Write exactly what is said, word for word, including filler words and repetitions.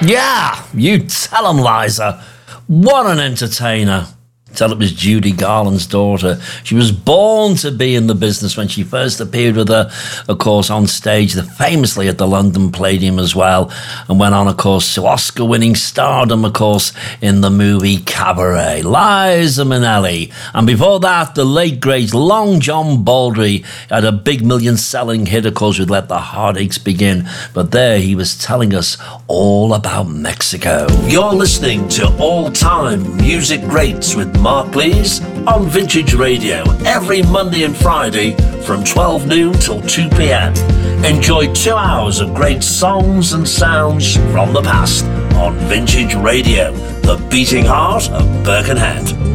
Yeah, you tell 'em, Liza. What an entertainer. Tell it was Judy Garland's daughter. She was born to be in the business when she first appeared with her, of course, on stage, famously at the London Palladium as well, and went on, of course, to Oscar-winning stardom, of course, in the movie Cabaret. Liza Minnelli. And before that, the late, great Long John Baldry had a big million-selling hit, of course, with Let the Heartaches Begin. But there he was telling us all about Mexico. You're listening to All Time Music Greats with Mark Lees on Vintage Radio every Monday and Friday from twelve noon till two p.m. Enjoy two hours of great songs and sounds from the past on Vintage Radio, the beating heart of Birkenhead.